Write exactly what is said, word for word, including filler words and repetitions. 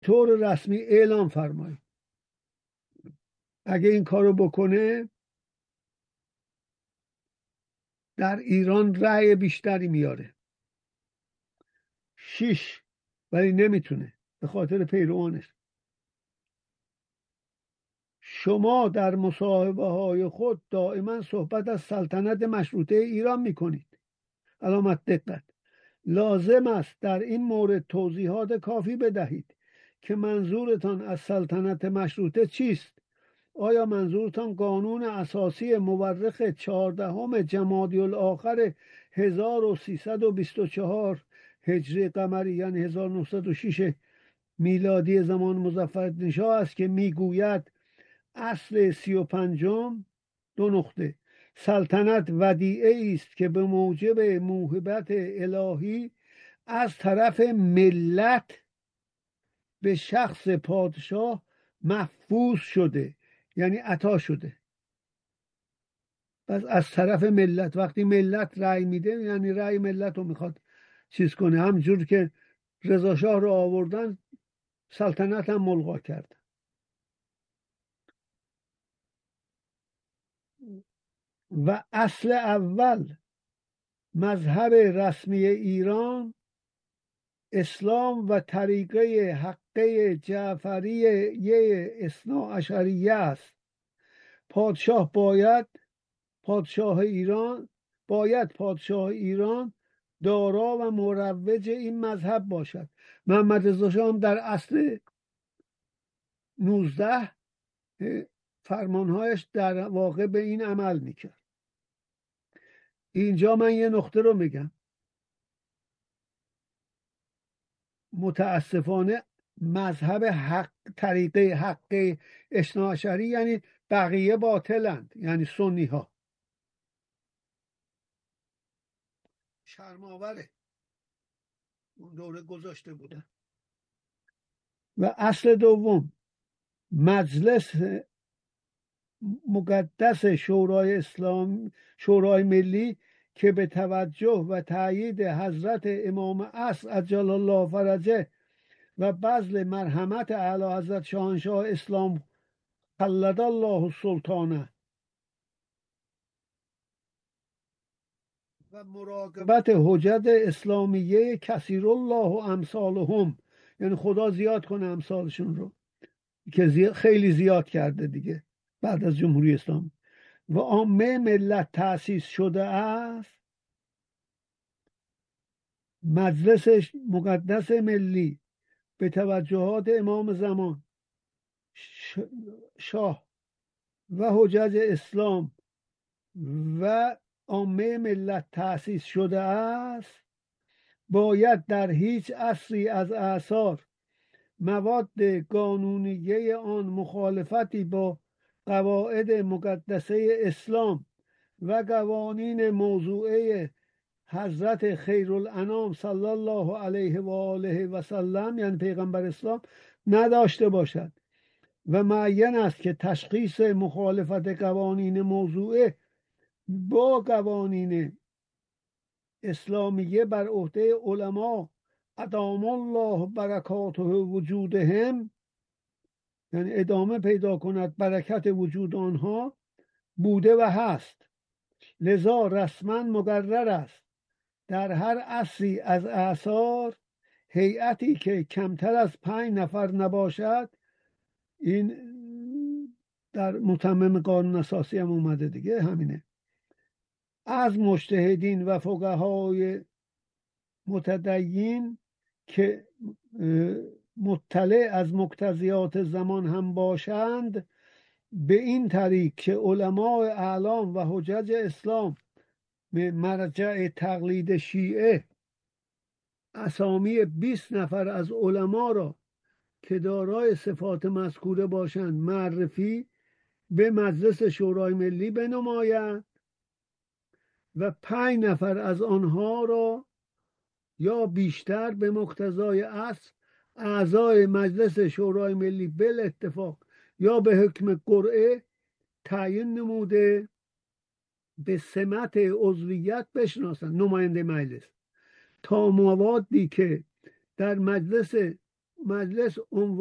طور رسمی اعلام فرمایید. اگه این کارو بکنه در ایران رأی بیشتری میاره. شش، ولی نمیتونه به خاطر پیروانش. شما در مصاحبه های خود دائما صحبت از سلطنت مشروطه ایران میکنید. علامت دقت. لازم است در این مورد توضیحات کافی بدهید که منظورتان از سلطنت مشروطه چیست؟ آیا منظورتان قانون اساسی مورخ چهاردهم جمادی الاخر هزار و سیصد و بیست و چهار هجری قمری یعنی هزار و نهصد و شش میلادی زمان مظفرالدین شاه است که میگوید اصل سی و پنجم دو نقطه سلطنت ودیعه است که به موجب موهبت الهی از طرف ملت به شخص پادشاه محفوظ شده، یعنی عطا شده. پس از طرف ملت، وقتی ملت رأی میده یعنی رأی ملت رو میخواد چیز کنه. همجور که رضا شاه رو آوردن سلطنت هم ملغا کردن. و اصل اول مذهب رسمی ایران اسلام و طریقه حقه جعفریه اثنا عشریه است. پادشاه باید پادشاه ایران باید پادشاه ایران دارا و مروج این مذهب باشد. محمد رضا شاه هم در اصل نوزده فرمانهایش در واقع به این عمل میکرد. اینجا من یه نقطه رو میگم. متاسفانه مذهب حق طریقه حق اثنا عشری یعنی بقیه باطلند، یعنی سنی ها. شرم‌آوره اون دوره گذاشته بودن. و اصل دوم مجلس مقدس شورای اسلام شورای ملی که به توجه و تأیید حضرت امام عصر عجل الله فرجه و بذل مرحمت اعلی حضرت شاهنشاه اسلام خلد الله السلطانه و مراقبت حجت اسلامیه کثیر الله و امثالهم، یعنی خدا زیاد کنه امثالشون رو که زی... خیلی زیاد کرده دیگه بعد از جمهوری اسلامی، و عامه ملت تأسیس شده است. مجلس مقدس ملی به توجهات امام زمان شاه و حجج اسلام و عامه ملت تأسیس شده است، باید در هیچ عصری از اعصار مواد قانونیه آن مخالفتی با قواعد مقدسه اسلام و قوانین موضوعه حضرت خیرالانام صلی الله علیه و آله و سلم یعنی پیغمبر اسلام نداشته باشد و معین است که تشخیص مخالفت قوانین موضوعه با قوانین اسلامیه بر عهده علما ادام الله برکاته وجودهم، یعنی ادامه پیدا کند برکت وجود آنها، بوده و هست. لذا رسما مقرر است در هر عصری از اعصار هیئتی که کمتر از پنج نفر نباشد، این در متمم قانون اساسی هم اومده دیگه همینه، از مجتهدین و فقهای متدین که مطلع از مقتضیات زمان هم باشند، به این طریق که علماء اعلام و حجج اسلام مرجع تقلید شیعه اسامی بیست نفر از علما را که دارای صفات مذکوره باشند معرفی به مجلس شورای ملی بنمایند و پنج نفر از آنها را یا بیشتر به مقتضای اصل اعضای مجلس شورای ملی بالاتفاق یا به حکم قرعه تعیین نموده به سمت عضویت بشناسند نماینده مجلس تا موادی که در مجلس مجلس عنوان